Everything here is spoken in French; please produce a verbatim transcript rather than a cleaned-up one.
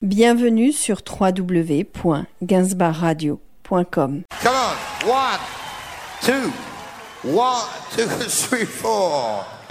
Bienvenue sur w w w point gainsbar radio point com. Come on, one, two, one, two, three, four.